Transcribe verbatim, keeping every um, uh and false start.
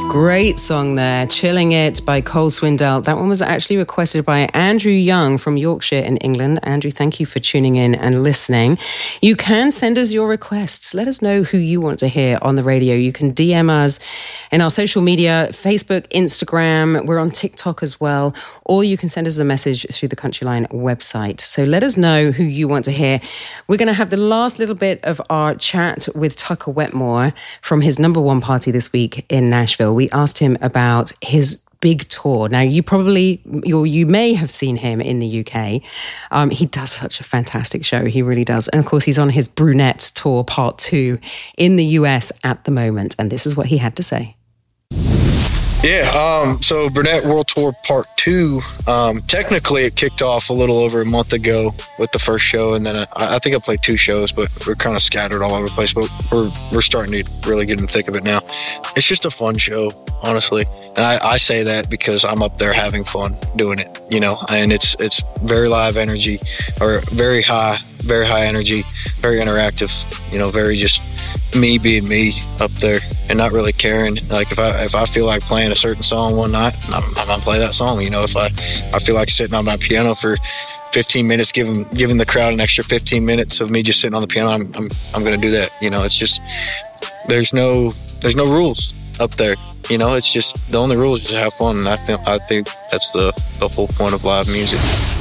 Great song there, Chilling It by Cole Swindell. That one was actually requested by Andrew Young from Yorkshire in England. Andrew, thank you for tuning in and listening. You can send us your requests. Let us know who you want to hear on the radio. You can D M us in our social media, Facebook, Instagram. We're on TikTok as well. Or you can send us a message through the Countryline website. So let us know who you want to hear. We're going to have the last little bit of our chat with Tucker Wetmore from his number one party this week in Nashville. We asked him about his big tour. Now, you probably, or you may have seen him in the U K. Um, he does such a fantastic show. He really does. And of course, he's on his Brunette Tour Part two in the U S at the moment. And this is what he had to say. Yeah, um, so Brunette World Tour Part two, um, technically it kicked off a little over a month ago with the first show, and then I, I think I played two shows, but we're kind of scattered all over the place, but we're we're starting to really get in the thick of it now. It's just a fun show, honestly, and I, I say that because I'm up there having fun doing it, you know, and it's it's very live energy, or very high, very high energy, very interactive, you know, very just me being me up there and not really caring. Like if I if I feel like playing a certain song one night, I'm, I'm gonna play that song. You know, if I, I feel like sitting on my piano for fifteen minutes, giving giving the crowd an extra fifteen minutes of me just sitting on the piano, I'm I'm, I'm gonna do that. You know, it's just there's no there's no rules up there. You know, it's just the only rule is to have fun, and I think I think that's the the whole point of live music.